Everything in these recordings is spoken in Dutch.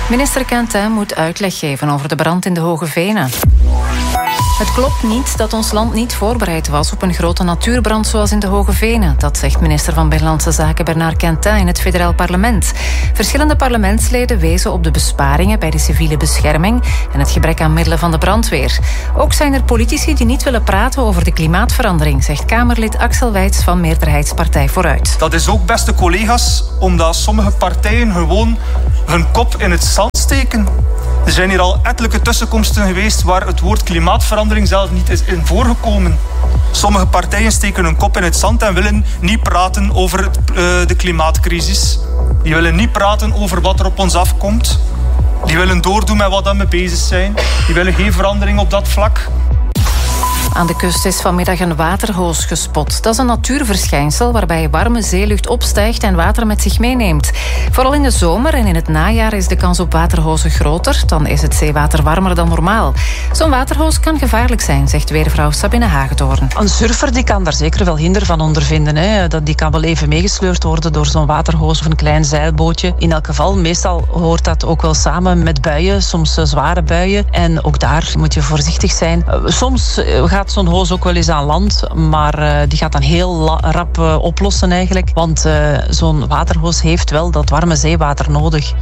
Minister Quentin moet uitleg geven over de brand in de Hoge Venen. Het klopt niet dat ons land niet voorbereid was op een grote natuurbrand zoals in de Hoge Venen. Dat zegt minister van Binnenlandse Zaken Bernard Quentin in het federaal parlement. Verschillende parlementsleden wezen op de besparingen bij de civiele bescherming en het gebrek aan middelen van de brandweer. Ook zijn er politici die niet willen praten over de klimaatverandering, zegt Kamerlid Axel Wijts van meerderheidspartij Vooruit. Dat is ook, beste collega's, omdat sommige partijen gewoon hun kop in het zand steken. Er zijn hier al ettelijke tussenkomsten geweest waar het woord klimaatverandering zelf niet is in voorgekomen. Sommige partijen steken hun kop in het zand en willen niet praten over de klimaatcrisis. Die willen niet praten over wat er op ons afkomt. Die willen doordoen met wat we bezig zijn. Die willen geen verandering op dat vlak. Aan de kust is vanmiddag een waterhoos gespot. Dat is een natuurverschijnsel waarbij warme zeelucht opstijgt en water met zich meeneemt. Vooral in de zomer en in het najaar is de kans op waterhozen groter. Dan is het zeewater warmer dan normaal. Zo'n waterhoos kan gevaarlijk zijn, zegt weervrouw Sabine Hagedorn. Een surfer die kan daar zeker wel hinder van ondervinden. Hè. Die kan wel even meegesleurd worden door zo'n waterhoos of een klein zeilbootje. In elk geval, meestal hoort dat ook wel samen met buien, soms zware buien. En ook daar moet je voorzichtig zijn. Soms gaat zo'n hoos ook wel eens aan land, maar die gaat dan heel rap oplossen eigenlijk. Want zo'n waterhoos heeft wel dat warme zeewater nodig.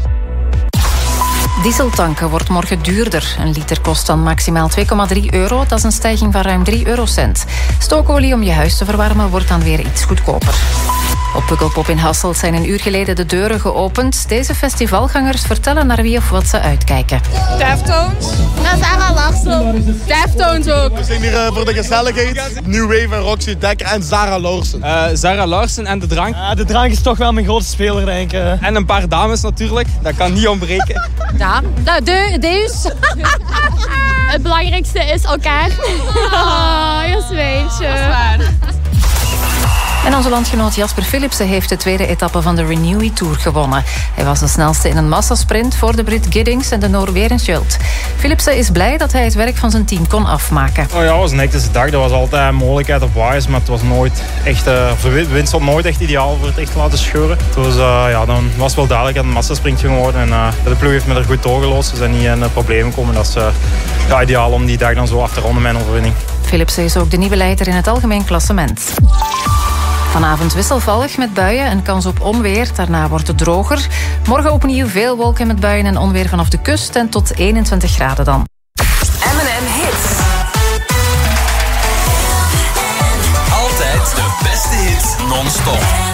Dieseltanken wordt morgen duurder. Een liter kost dan maximaal €2,3. Dat is een stijging van ruim 3 eurocent. Stookolie om je huis te verwarmen wordt dan weer iets goedkoper. Op Pukkelpop in Hasselt zijn een uur geleden de deuren geopend. Deze festivalgangers vertellen naar wie of wat ze uitkijken. Deftones. En Zara Larsson. Deftones ook. We zijn hier voor de gezelligheid. New Wave en Roxy Dekker en Zara Larsson. Zara Larsson en de drank. De drank is toch wel mijn grootste speler, denk ik. En een paar dames natuurlijk. Dat kan niet ontbreken. Ja, Deus. Het belangrijkste is elkaar. Oh, je zweetje. Dat is waar. En onze landgenoot Jasper Philipsen heeft de tweede etappe van de Renewy Tour gewonnen. Hij was de snelste in een massasprint voor de Brit Giddings en de Noor Werenskjöld. Philipsen is blij dat hij het werk van zijn team kon afmaken. Oh ja, het was een hectische dag. Er was altijd een mogelijkheid op waaiers, maar het was nooit echt... de wind stond nooit echt ideaal voor het echt te laten scheuren. Dus dan was het wel duidelijk dat het een massasprint ging worden. En de ploeg heeft me er goed doorgelost. Ze zijn niet in problemen gekomen. Dat is ideaal om die dag dan zo af te ronden met een overwinning. Philipsen is ook de nieuwe leider in het algemeen klassement. Vanavond wisselvallig met buien en kans op onweer. Daarna wordt het droger. Morgen opnieuw veel wolken met buien en onweer vanaf de kust en tot 21 graden dan. M&M Hits. Altijd de beste hits non-stop.